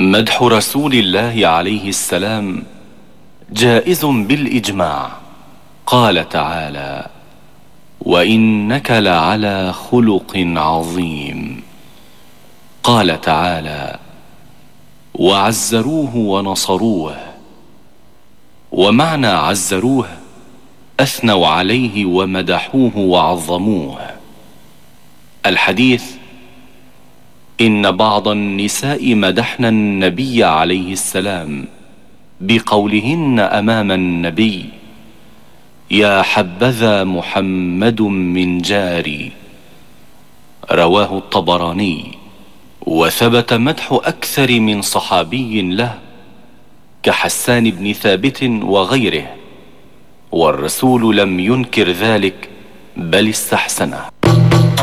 مدح رسول الله عليه السلام جائز بالإجماع. قال تعالى: وإنك لعلى خلق عظيم. قال تعالى: وعزروه ونصروه. ومعنى عزروه أثنوا عليه ومدحوه وعظموه. الحديث: إن بعض النساء مدحن النبي عليه السلام بقولهن أمام النبي: يا حبذا محمد من جاري. رواه الطبراني. وثبت مدح أكثر من صحابي له كحسان بن ثابت وغيره، والرسول لم ينكر ذلك بل استحسنه.